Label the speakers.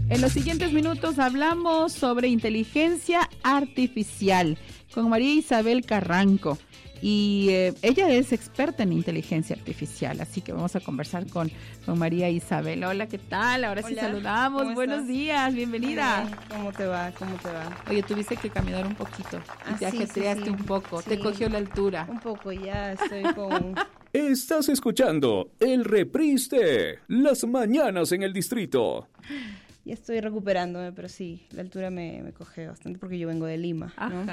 Speaker 1: En los siguientes minutos hablamos sobre inteligencia artificial con María Isabel Carranco. Y ella es experta en inteligencia artificial, así que vamos a conversar con María Isabel. Hola, ¿qué tal? Ahora sí saludamos. Buenos días, bienvenida.
Speaker 2: ¿Cómo te va?
Speaker 1: Oye, tuviste que caminar un poquito y te ajetreaste un poco. Sí. Te cogió la altura.
Speaker 2: Un poco, ya estoy con...
Speaker 3: Estás escuchando el reprise de Las Mañanas en el Distrito.
Speaker 2: Ya estoy recuperándome, pero sí, la altura me coge bastante porque yo vengo de Lima, ¿no?